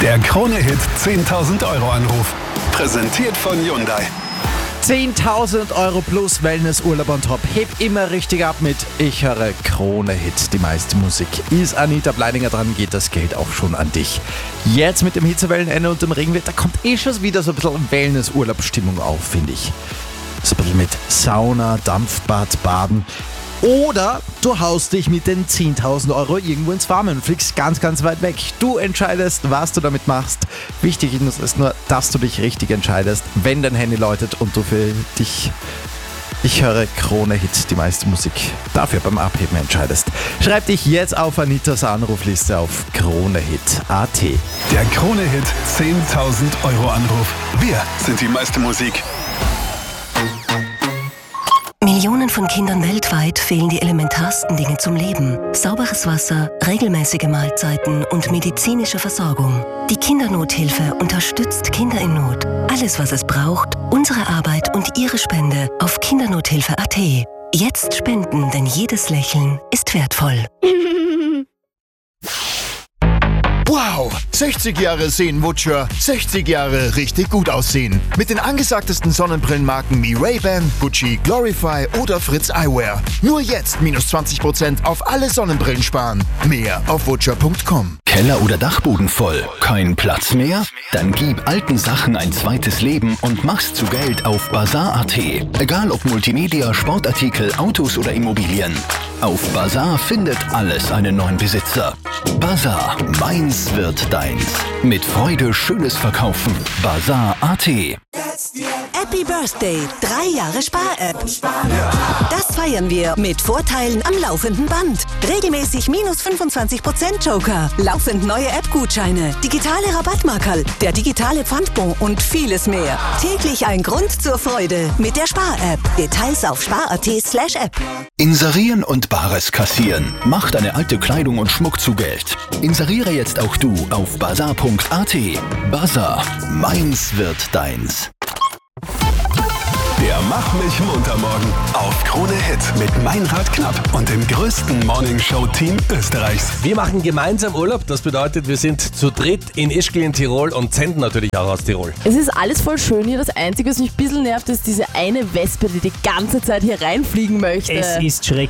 Der Krone-Hit 10.000 Euro Anruf. Präsentiert von Hyundai. 10.000 Euro plus Wellnessurlaub on top. Heb immer richtig ab mit Ich höre Krone-Hit. Die meiste Musik ist Anita Bleininger dran, geht das Geld auch schon an dich. Jetzt mit dem Hitzewellenende und dem Regenwetter kommt schon wieder so ein bisschen Wellnessurlaubsstimmung auf, finde ich. So ein bisschen mit Sauna, Dampfbad, Baden. Oder du haust dich mit den 10.000 Euro irgendwo ins Warme und fliegst ganz, ganz weit weg. Du entscheidest, was du damit machst. Wichtig ist nur, dass du dich richtig entscheidest, wenn dein Handy läutet und du für dich, ich höre Krone-Hit, die meiste Musik, dafür beim Abheben entscheidest. Schreib dich jetzt auf Anitas Anrufliste auf KroneHit.at. Der Krone-Hit 10.000 Euro Anruf. Wir sind die meiste Musik. Millionen von Kindern weltweit fehlen die elementarsten Dinge zum Leben. Sauberes Wasser, regelmäßige Mahlzeiten und medizinische Versorgung. Die Kindernothilfe unterstützt Kinder in Not. Alles, was es braucht, unsere Arbeit und Ihre Spende auf Kindernothilfe.at. Jetzt spenden, denn jedes Lächeln ist wertvoll. Wow, 60 Jahre Seenwutscher, 60 Jahre richtig gut aussehen. Mit den angesagtesten Sonnenbrillenmarken wie Ray-Ban, Gucci, Glorify oder Fritz Eyewear. Nur jetzt minus 20% auf alle Sonnenbrillen sparen. Mehr auf wutscher.com. Keller oder Dachboden voll? Kein Platz mehr? Dann gib alten Sachen ein zweites Leben und mach's zu Geld auf Bazar.at. Egal ob Multimedia, Sportartikel, Autos oder Immobilien. Auf Bazar findet alles einen neuen Besitzer. Bazar, meins wird deins. Mit Freude schönes Verkaufen. Bazar.at. Happy Birthday, 3 Jahre Spar-App. Das feiern wir mit Vorteilen am laufenden Band. Regelmäßig minus 25% Joker, laufend neue App-Gutscheine, digitale Rabattmarkerl, der digitale Pfandbon und vieles mehr. Täglich ein Grund zur Freude mit der Spar-App. Details auf spar.at/app. Inserieren und Bares kassieren. Mach deine alte Kleidung und Schmuck zu Geld. Inseriere jetzt auch du auf bazar.at. Bazar, meins wird deins. Der Mach mich munter morgen auf Krone-Hit mit Meinrad Knapp und dem größten Morningshow-Team Österreichs. Wir machen gemeinsam Urlaub, das bedeutet, wir sind zu dritt in Ischgl in Tirol und senden natürlich auch aus Tirol. Es ist alles voll schön hier, das Einzige, was mich ein bisschen nervt, ist diese eine Wespe, die ganze Zeit hier reinfliegen möchte. Es ist schrecklich.